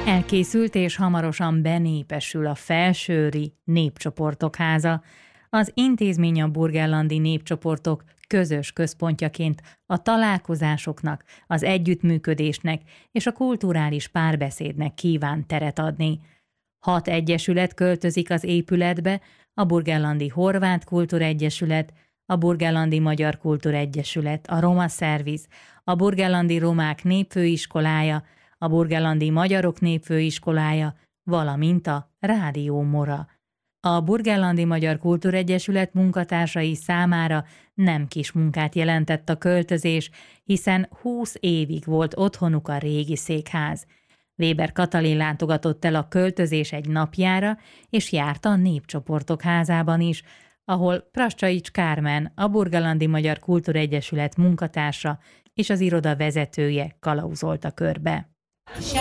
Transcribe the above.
Elkészült és hamarosan benépesül a Felsőri Népcsoportok Háza. Az intézmény a burgenlandi népcsoportok közös központjaként a találkozásoknak, az együttműködésnek és a kulturális párbeszédnek kíván teret adni. 6 egyesület költözik az épületbe: a Burgenlandi Horvát Kultúregyesület, a Burgenlandi Magyar Kultúregyesület, a Roma Szerviz, a Burgenlandi Romák Népfőiskolája, a Burgenlandi Magyarok Népfőiskolája, valamint a Rádió Mora. A Burgenlandi Magyar Kultúregyesület munkatársai számára nem kis munkát jelentett a költözés, hiszen 20 évig volt otthonuk a régi székház. Weber Katalin látogatott el a költözés egy napjára, és járt a Népcsoportok Házában is, ahol Prascsaics Kármen, a Burgenlandi Magyar Kultúregyesület munkatársa és az iroda vezetője kalauzolta körbe.